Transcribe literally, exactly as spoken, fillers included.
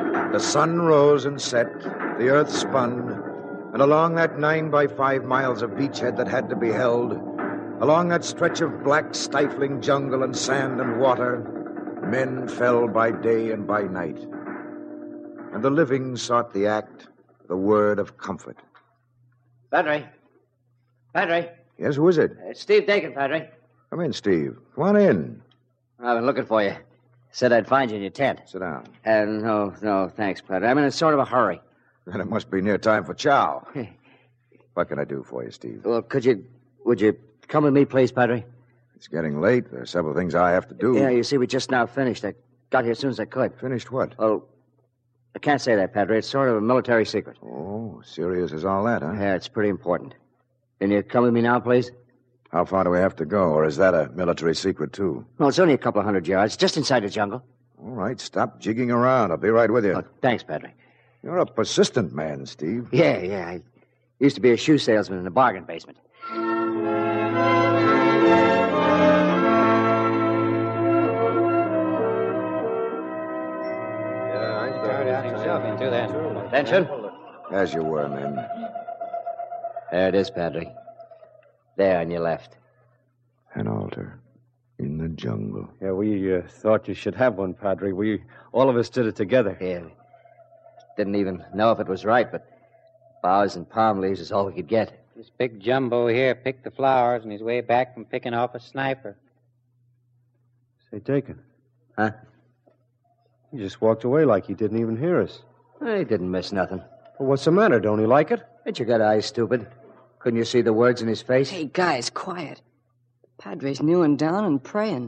The sun rose and set, the earth spun, and along that nine by five miles of beachhead that had to be held, along that stretch of black, stifling jungle and sand and water, men fell by day and by night. And the living sought the act, the word of comfort. Padre. Padre. Yes, who is it? It's Steve Dakin, Padre. Come in, Steve. Come on in. I've been looking for you. Said I'd find you in your tent. Sit down. Uh, no, no, thanks, Padre. I'm in a sort of a hurry. Then it must be near time for chow. What can I do for you, Steve? Well, could you... Would you come with me, please, Padre? It's getting late. There are several things I have to do. Yeah, you see, we just now finished. I got here as soon as I could. Finished what? Well, I can't say that, Padre. It's sort of a military secret. Oh, serious as all that, huh? Yeah, it's pretty important. Can you come with me now, please? How far do we have to go, or is that a military secret, too? No, it's only a couple of hundred yards, just inside the jungle. All right, stop jigging around. I'll be right with you. Oh, thanks, Padre. You're a persistent man, Steve. Yeah, yeah. I used to be a shoe salesman in a bargain basement. Attention. As you were, men. There it is, Padre. There on your left. An altar in the jungle. Yeah, we uh, thought you should have one, Padre. We, all of us did it together. Yeah. Didn't even know if it was right, but boughs and palm leaves is all we could get. This big jumbo here picked the flowers on his way back from picking off a sniper. Say, Dakin. Huh? He just walked away like he didn't even hear us. He didn't miss nothing. Well, what's the matter? Don't he like it? Ain't you got eyes, stupid? Couldn't you see the words in his face? Hey, guys, quiet. The Padre's kneeling down and praying.